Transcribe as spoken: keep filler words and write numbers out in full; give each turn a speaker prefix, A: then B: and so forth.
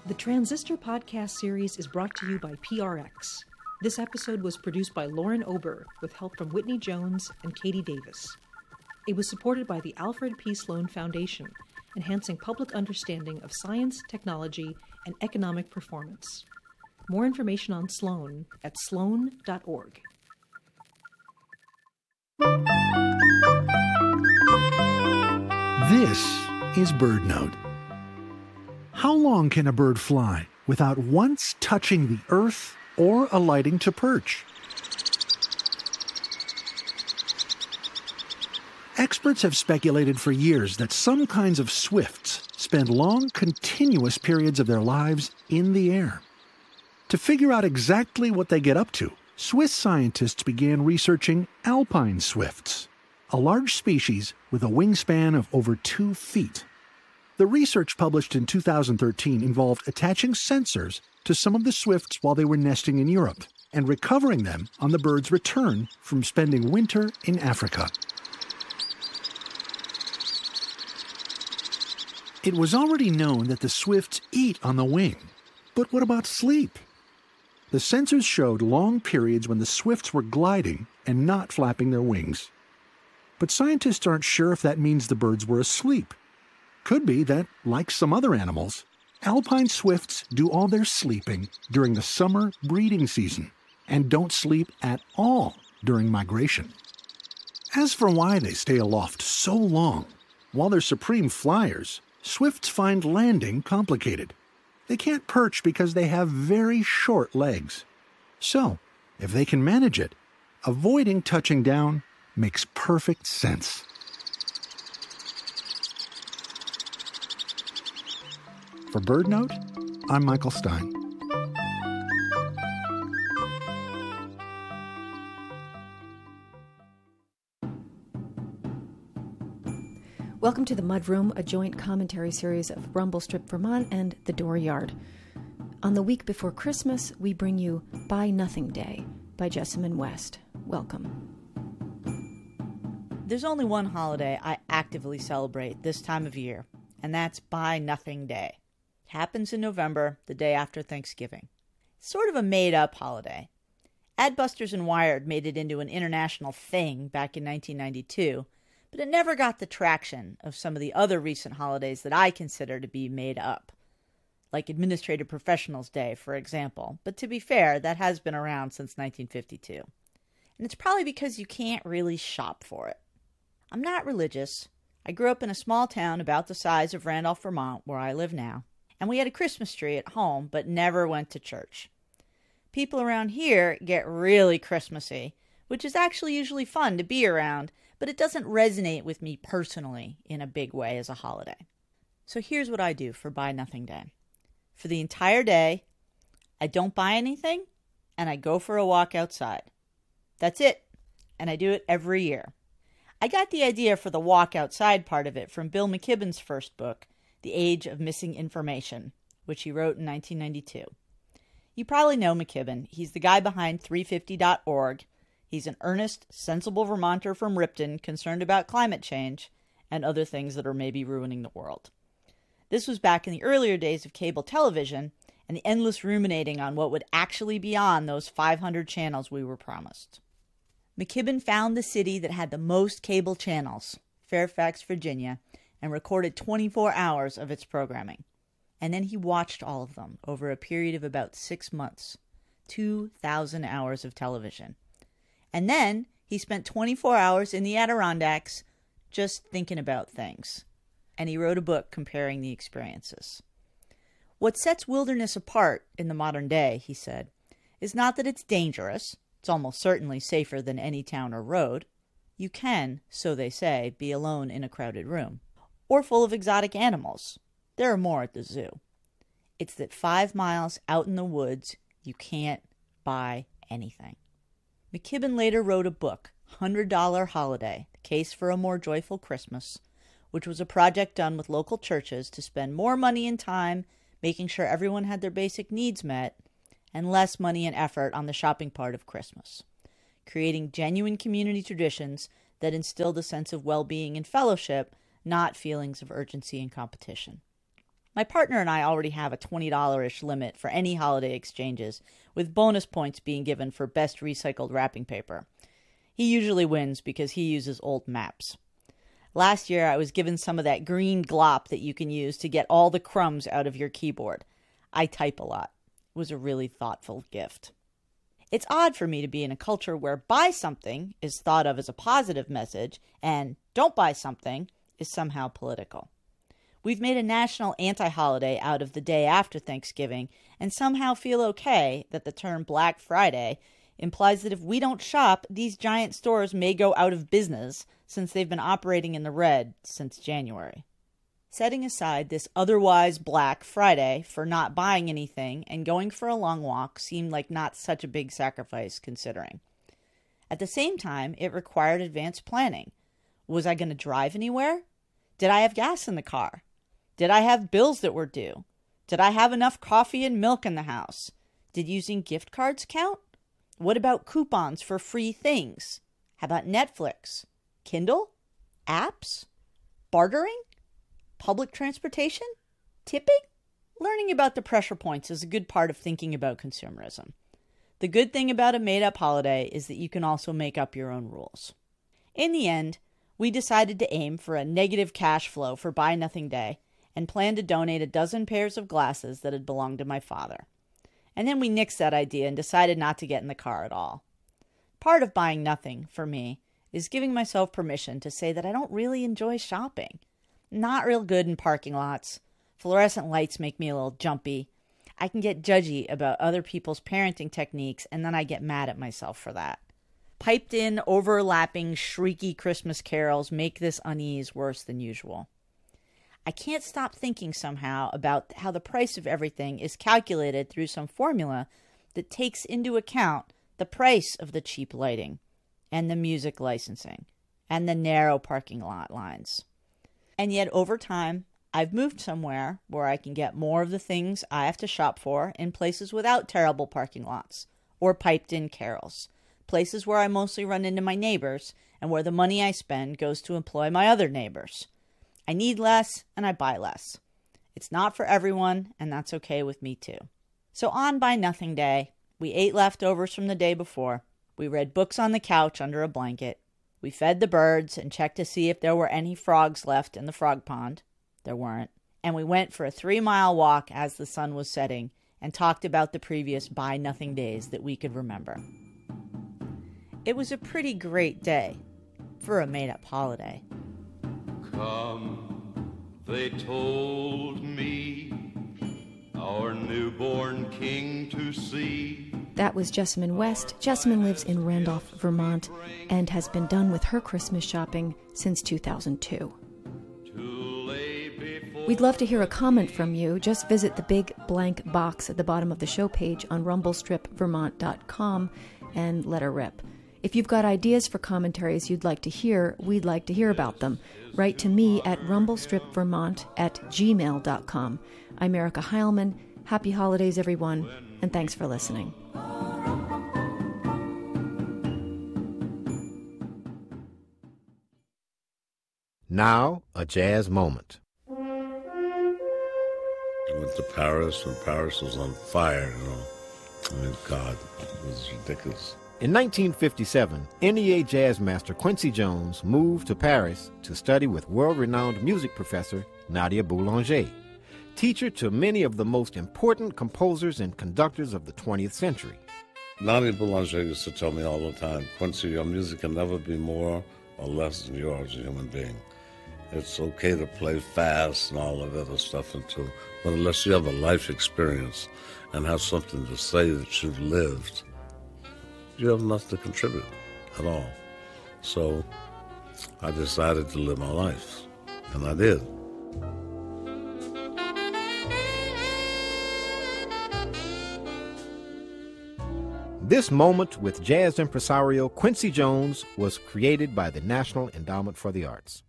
A: The Transistor podcast series is brought to you by P R X. This episode was produced by Lauren Ober with help from Whitney Jones and Katie Davis. It was supported by the Alfred P. Sloan Foundation, enhancing public understanding of science, technology, and economic performance. More information on Sloan at sloan dot org.
B: This is BirdNote. How long can a bird fly without once touching the earth or alighting to perch? Experts have speculated for years that some kinds of swifts spend long, continuous periods of their lives in the air. To figure out exactly what they get up to, Swiss scientists began researching alpine swifts, a large species with a wingspan of over two feet. The research published in two thousand thirteen involved attaching sensors to some of the swifts while they were nesting in Europe and recovering them on the bird's return from spending winter in Africa. It was already known that the swifts eat on the wing, but what about sleep? The sensors showed long periods when the swifts were gliding and not flapping their wings. But scientists aren't sure if that means the birds were asleep. Could be that, like some other animals, alpine swifts do all their sleeping during the summer breeding season and don't sleep at all during migration. As for why they stay aloft so long, while they're supreme flyers, swifts find landing complicated. They can't perch because they have very short legs. So, if they can manage it, avoiding touching down makes perfect sense. For BirdNote, I'm Michael Stein.
A: Welcome to The Mudroom, a joint commentary series of Rumble Strip Vermont and The Dooryard. On the week before Christmas, we bring you Buy Nothing Day by Jessamine West. Welcome.
C: There's only one holiday I actively celebrate this time of year, and that's Buy Nothing Day. It happens in November, the day after Thanksgiving. It's sort of a made-up holiday. Adbusters and Wired made it into an international thing back in nineteen ninety-two, but it never got the traction of some of the other recent holidays that I consider to be made up, like Administrative Professionals Day, for example. But to be fair, that has been around since nineteen fifty-two. And it's probably because you can't really shop for it. I'm not religious. I grew up in a small town about the size of Randolph, Vermont, where I live now. And we had a Christmas tree at home, but never went to church. People around here get really Christmassy, which is actually usually fun to be around, but it doesn't resonate with me personally in a big way as a holiday. So here's what I do for Buy Nothing Day. For the entire day, I don't buy anything, and I go for a walk outside. That's it, and I do it every year. I got the idea for the walk outside part of it from Bill McKibben's first book, The Age of Missing Information, which he wrote in nineteen ninety-two. You probably know McKibben. He's the guy behind three fifty dot org. He's an earnest, sensible Vermonter from Ripton concerned about climate change and other things that are maybe ruining the world. This was back in the earlier days of cable television and the endless ruminating on what would actually be on those five hundred channels we were promised. McKibben found the city that had the most cable channels, Fairfax, Virginia, and recorded twenty-four hours of its programming. And then he watched all of them over a period of about six months, two thousand hours of television. And then he spent twenty-four hours in the Adirondacks just thinking about things. And he wrote a book comparing the experiences. What sets wilderness apart in the modern day, he said, is not that it's dangerous. It's almost certainly safer than any town or road. You can, so they say, be alone in a crowded room. Or full of exotic animals. There are more at the zoo. It's that five miles out in the woods, you can't buy anything. McKibben later wrote a book, one hundred dollar Holiday, The Case for a More Joyful Christmas, which was a project done with local churches to spend more money and time making sure everyone had their basic needs met, and less money and effort on the shopping part of Christmas, creating genuine community traditions that instilled a sense of well-being and fellowship, not feelings of urgency and competition. My partner and I already have a twenty dollars-ish limit for any holiday exchanges, with bonus points being given for best recycled wrapping paper. He usually wins because he uses old maps. Last year, I was given some of that green glop that you can use to get all the crumbs out of your keyboard. I type a lot. It was a really thoughtful gift. It's odd for me to be in a culture where buy something is thought of as a positive message and don't buy something is somehow political. We've made a national anti-holiday out of the day after Thanksgiving and somehow feel okay that the term Black Friday implies that if we don't shop, these giant stores may go out of business since they've been operating in the red since January. Setting aside this otherwise Black Friday for not buying anything and going for a long walk seemed like not such a big sacrifice considering. At the same time, it required advanced planning. Was I going to drive anywhere? Did I have gas in the car? Did I have bills that were due? Did I have enough coffee and milk in the house? Did using gift cards count? What about coupons for free things? How about Netflix? Kindle? Apps? Bartering? Public transportation? Tipping? Learning about the pressure points is a good part of thinking about consumerism. The good thing about a made-up holiday is that you can also make up your own rules. In the end, we decided to aim for a negative cash flow for Buy Nothing Day and planned to donate a dozen pairs of glasses that had belonged to my father. And then we nixed that idea and decided not to get in the car at all. Part of buying nothing, for me, is giving myself permission to say that I don't really enjoy shopping. Not real good in parking lots. Fluorescent lights make me a little jumpy. I can get judgy about other people's parenting techniques, and then I get mad at myself for that. Piped in, overlapping, shrieky Christmas carols make this unease worse than usual. I can't stop thinking somehow about how the price of everything is calculated through some formula that takes into account the price of the cheap lighting, and the music licensing, and the narrow parking lot lines. And yet over time, I've moved somewhere where I can get more of the things I have to shop for in places without terrible parking lots, or piped-in carols, places where I mostly run into my neighbors, and where the money I spend goes to employ my other neighbors. I need less, and I buy less. It's not for everyone, and that's okay with me too. So on Buy Nothing Day, we ate leftovers from the day before, we read books on the couch under a blanket, we fed the birds and checked to see if there were any frogs left in the frog pond. There weren't. And we went for a three-mile walk as the sun was setting and talked about the previous Buy Nothing days that we could remember. It was a pretty great day for a made-up holiday.
D: Come, they told me, our newborn king to see.
E: That was Jessamine West. Jessamine lives in Randolph, Vermont, and has been done with her Christmas shopping since two thousand two. We'd love to hear a comment from you. Just visit the big blank box at the bottom of the show page on rumble strip vermont dot com and let her rip. If you've got ideas for commentaries you'd like to hear, we'd like to hear about them. Write to me at rumblestripvermont at gmail dot com. I'm Erica Heilman. Happy holidays, everyone, and thanks for listening.
F: Now, a jazz moment.
G: I went to Paris, and Paris was on fire, you know. I mean, God, it was ridiculous.
F: In nineteen fifty-seven, N E A jazz master Quincy Jones moved to Paris to study with world-renowned music professor Nadia Boulanger, teacher to many of the most important composers and conductors of the twentieth century.
G: Nadia Boulanger used to tell me all the time, Quincy, your music can never be more or less than you are as a human being. It's okay to play fast and all that other stuff until, but unless you have a life experience and have something to say that you've lived, you have nothing to contribute at all. So I decided to live my life, and I did.
F: This moment with jazz impresario Quincy Jones was created by the National Endowment for the Arts.